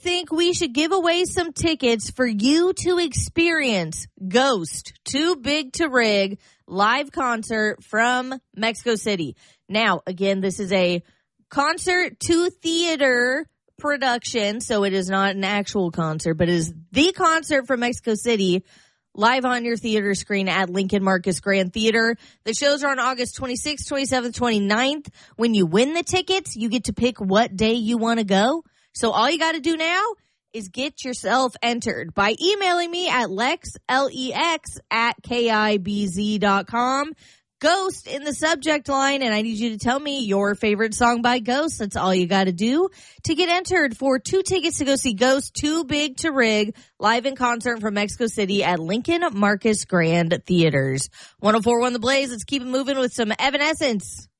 think we should give away some tickets for you to experience Ghost, Too Big to Rig, live concert from Mexico City. Now, again, this is a concert to theater production, so it is not an actual concert, but it is the concert from Mexico City, live on your theater screen at Lincoln Marcus Grand Theater. The shows are on August 26th, 27th, 29th. When you win the tickets, you get to pick what day you want to go. So all you got to do now is get yourself entered by emailing me at lex@kibz.com. Ghost in the subject line, and I need you to tell me your favorite song by Ghost. That's all you got to do to get entered for 2 tickets to go see Ghost, Too Big to Rig, live in concert from Mexico City at Lincoln Marcus Grand Theaters. 104.1 The Blaze. Let's keep it moving with some Evanescence.